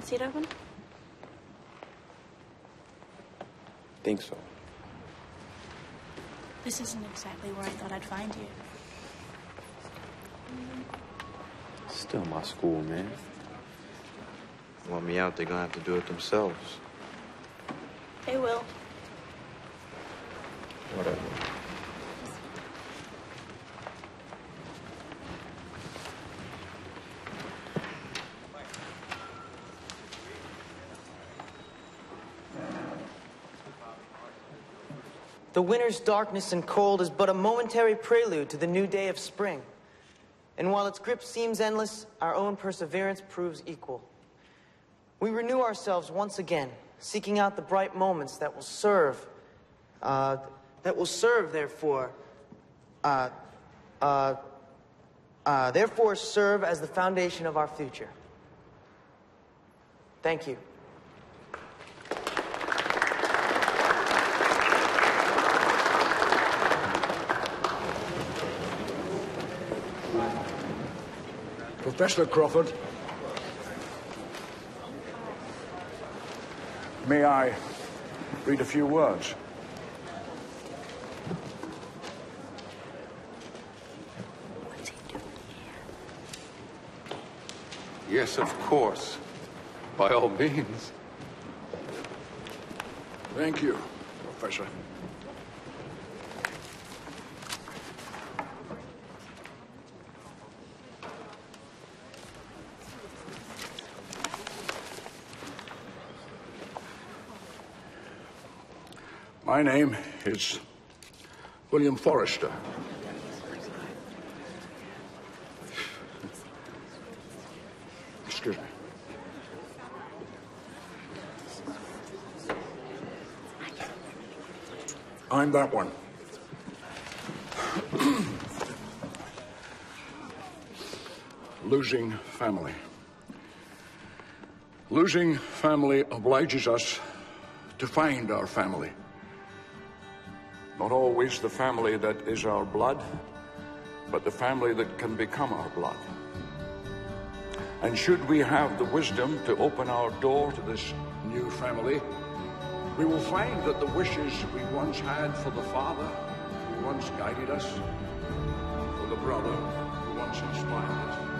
that seat open? Think so. This isn't exactly where I thought I'd find you. Still my school, man. Want me out, they're gonna have to do it themselves. They will. Whatever. The winter's darkness and cold is but a momentary prelude to the new day of spring. And while its grip seems endless, our own perseverance proves equal. We renew ourselves once again, seeking out the bright moments that will serve, therefore serve as the foundation of our future. Thank you. Professor Crawford, may I read a few words? Yes, of course. By all means. Thank you, Professor. My name is William Forrester. Excuse me. I'm that one. Losing family. Losing family obliges us to find our family. Not always the family that is our blood, but the family that can become our blood. And should we have the wisdom to open our door to this new family, we will find that the wishes we once had for the father who once guided us, for the brother who once inspired us,